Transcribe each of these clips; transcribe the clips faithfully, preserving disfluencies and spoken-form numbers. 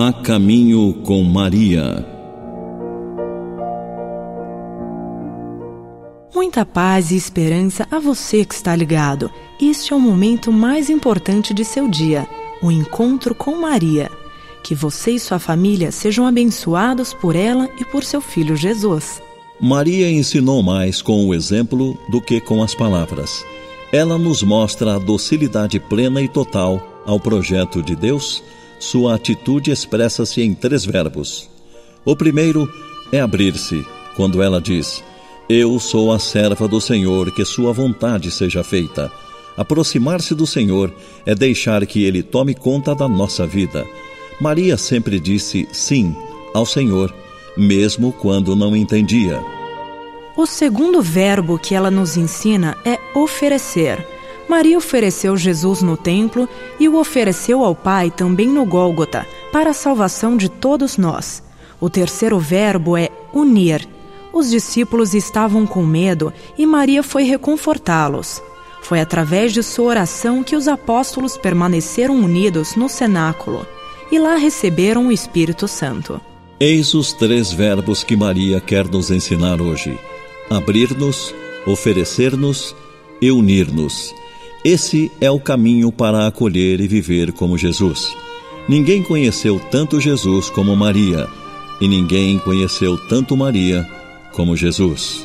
A Caminho com Maria. Muita paz e esperança a você que está ligado. Este é o momento mais importante de seu dia, o encontro com Maria. Que você e sua família sejam abençoados por ela e por seu filho Jesus. Maria ensinou mais com o exemplo do que com as palavras. Ela nos mostra a docilidade plena e total ao projeto de Deus. Sua atitude expressa-se em três verbos. O primeiro é abrir-se, quando ela diz: Eu sou a serva do Senhor, que sua vontade seja feita. Aproximar-se do Senhor é deixar que Ele tome conta da nossa vida. Maria sempre disse sim ao Senhor, mesmo quando não entendia. O segundo verbo que ela nos ensina é oferecer. Maria ofereceu Jesus no templo e o ofereceu ao Pai também no Gólgota, para a salvação de todos nós. O terceiro verbo é unir. Os discípulos estavam com medo e Maria foi reconfortá-los. Foi através de sua oração que os apóstolos permaneceram unidos no cenáculo e lá receberam o Espírito Santo. Eis os três verbos que Maria quer nos ensinar hoje: abrir-nos, oferecer-nos e unir-nos. Esse é o caminho para acolher e viver como Jesus. Ninguém conheceu tanto Jesus como Maria, e ninguém conheceu tanto Maria como Jesus.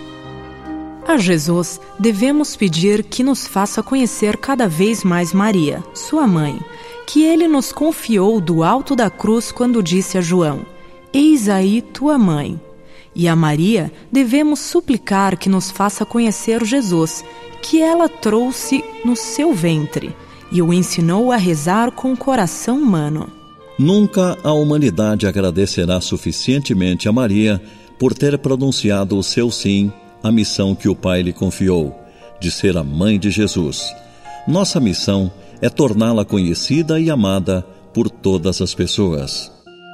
A Jesus devemos pedir que nos faça conhecer cada vez mais Maria, sua mãe, que ele nos confiou do alto da cruz quando disse a João: Eis aí tua mãe. E a Maria devemos suplicar que nos faça conhecer Jesus, que ela trouxe no seu ventre e o ensinou a rezar com o coração humano. Nunca a humanidade agradecerá suficientemente a Maria por ter pronunciado o seu sim à missão que o Pai lhe confiou, de ser a mãe de Jesus. Nossa missão é torná-la conhecida e amada por todas as pessoas.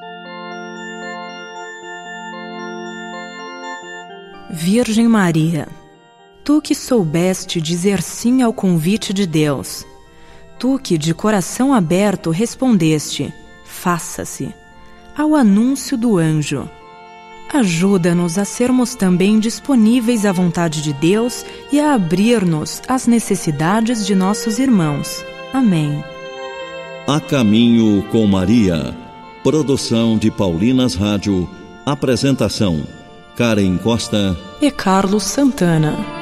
Virgem Maria, tu que soubeste dizer sim ao convite de Deus, tu que de coração aberto respondeste: faça-se, ao anúncio do anjo, ajuda-nos a sermos também disponíveis à vontade de Deus e a abrir-nos às necessidades de nossos irmãos. Amém. A Caminho com Maria. Produção de Paulinas Rádio. Apresentação: Karen Costa e Carlos Santana.